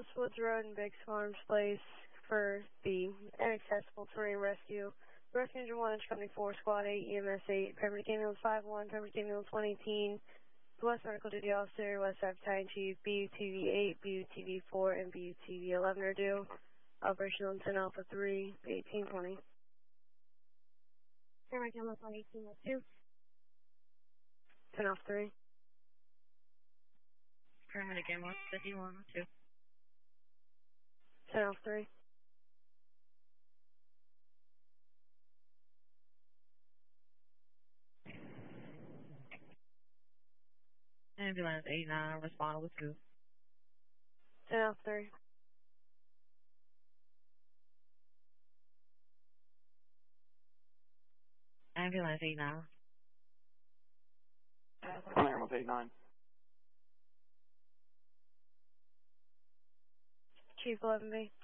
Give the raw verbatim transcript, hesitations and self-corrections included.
West Woods Road and Biggs Farms Place for the inaccessible terrain rescue. Rescue Engine one, Company four, Squad eight, E M S eight, Pembroke Ambulance five one, Pembroke Ambulance one eighteen, West Medical Duty Officer, West Side Battalion Chief, B U T V eight, B U T V four, and B U T V eleven are due. Operational ten Alpha three, eighteen twenty. Pembroke Ambulance one eighteen oh two. ten Alpha three. Pembroke Ambulance fifty-one oh two. ten Alpha three. Ambulance eighty-nine, respond with two. ten Alpha three. Ambulance eighty-nine. Ambulance eighty-nine. Chief eleven B.